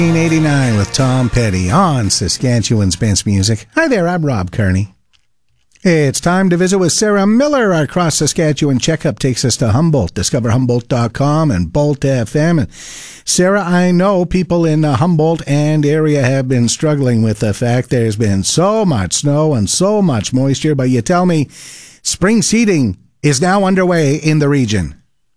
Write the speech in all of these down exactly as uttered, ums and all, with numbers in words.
nineteen eighty-nine with Tom Petty on Saskatchewan's Best Music. Hi there, I'm Rob Kearney. It's time to visit with Sarah Miller. Our Cross Saskatchewan checkup takes us to Humboldt. Discover Humboldt dot com and Bolt F M. And Sarah, I know people in the Humboldt and area have been struggling with the fact there's been so much snow and so much moisture, but you tell me spring seeding is now underway in the region.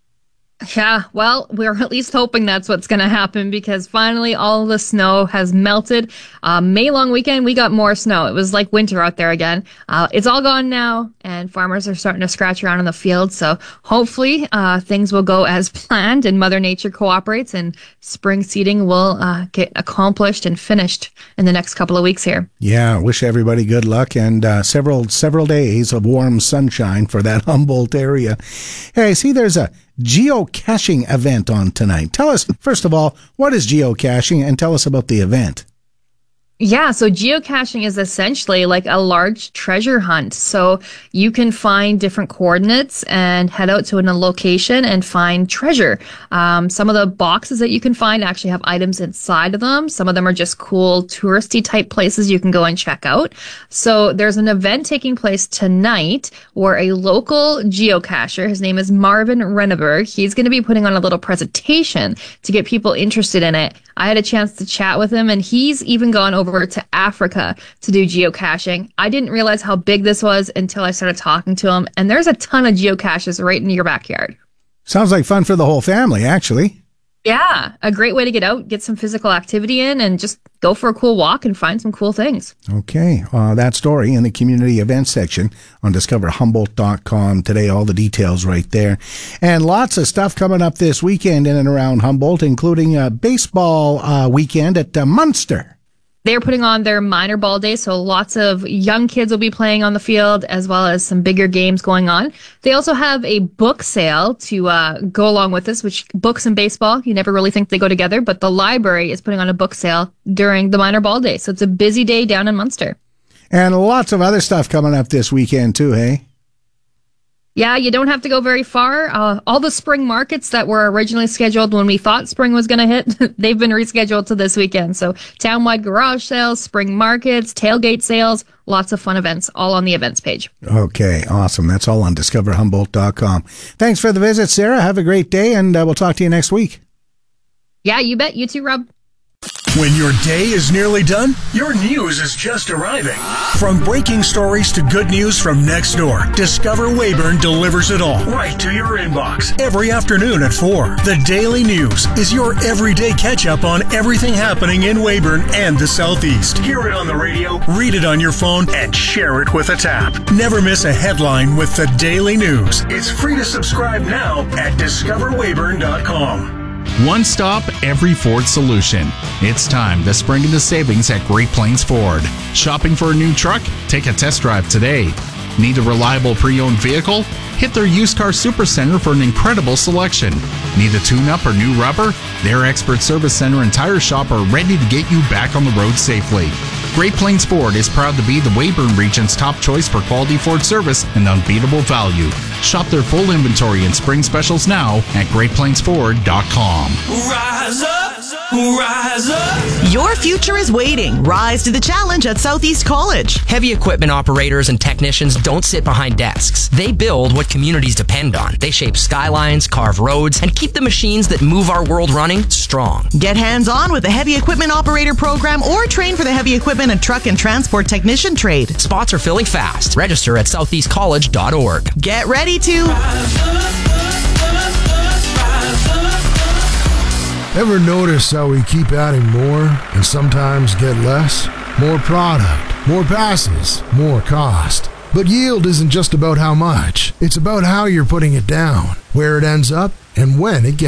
Yeah, well, we're at least hoping that's what's going to happen because finally all the snow has melted. Uh, May long weekend, we got more snow. It was like winter out there again. Uh, it's all gone now, and farmers are starting to scratch around in the field. So hopefully uh, things will go as planned and Mother Nature cooperates and spring seeding will uh, get accomplished and finished in the next couple of weeks here. Yeah, wish everybody good luck and uh, several several days of warm sunshine for that Humboldt area. Hey, I see there's a geocaching event on tonight. Tell us, first of all, what is geocaching, and tell us about the event. Yeah, so geocaching is essentially like a large treasure hunt. So you can find different coordinates and head out to a location and find treasure. Um, some of the boxes that you can find actually have items inside of them. Some of them are just cool touristy type places you can go and check out. So there's an event taking place tonight where a local geocacher, his name is Marvin Renneberg, he's going to be putting on a little presentation to get people interested in it. I had a chance to chat with him, and he's even gone over to Africa to do geocaching. I didn't realize how big this was until I started talking to him, and there's a ton of geocaches right in your backyard. Sounds like fun for the whole family, actually. Yeah, a great way to get out, get some physical activity in, and just go for a cool walk and find some cool things. Okay, uh, that story in the community events section on Discover Humboldt dot com today. All the details right there. And lots of stuff coming up this weekend in and around Humboldt, including a baseball uh, weekend at uh, Munster. They're putting on their minor ball day, so lots of young kids will be playing on the field, as well as some bigger games going on. They also have a book sale to uh, go along with this, which books and baseball, you never really think they go together, but the library is putting on a book sale during the minor ball day. So it's a busy day down in Munster. And lots of other stuff coming up this weekend too, hey? Yeah, you don't have to go very far. Uh, all the spring markets that were originally scheduled when we thought spring was going to hit, they've been rescheduled to this weekend. So townwide garage sales, spring markets, tailgate sales, lots of fun events, all on the events page. Okay, awesome. That's all on Discover Humboldt dot com. Thanks for the visit, Sarah. Have a great day, and uh, we'll talk to you next week. Yeah, you bet. You too, Rob. When your day is nearly done, your news is just arriving. From breaking stories to good news from next door, Discover Weyburn delivers it all right to your inbox every afternoon at four. The Daily News is your everyday catch-up on everything happening in Weyburn and the Southeast. Hear it on the radio, read it on your phone, and share it with a tap. Never miss a headline with the Daily News. It's free to subscribe now at Discover Weyburn dot com. One stop, every Ford solution. It's time to spring into savings at Great Plains Ford. Shopping for a new truck? Take a test drive today. Need a reliable pre-owned vehicle? Hit their used car supercenter for an incredible selection. Need a tune-up or new rubber? Their expert service center and tire shop are ready to get you back on the road safely. Great Plains Ford is proud to be the Weyburn region's top choice for quality Ford service and unbeatable value. Shop their full inventory and spring specials now at Great Plains Ford dot com. Rise up, rise up. Your future is waiting. Rise to the challenge at Southeast College. Heavy equipment operators and technicians don't sit behind desks. They build what communities depend on. They shape skylines, carve roads, and keep the machines that move our world running strong. Get hands-on with the Heavy Equipment Operator Program or train for the Heavy Equipment and Truck and Transport Technician trade. Spots are filling fast. Register at southeast college dot org. Get ready to... Ever notice how we keep adding more and sometimes get less? More product, more passes, more cost. But yield isn't just about how much. It's about how you're putting it down, where it ends up, and when it gets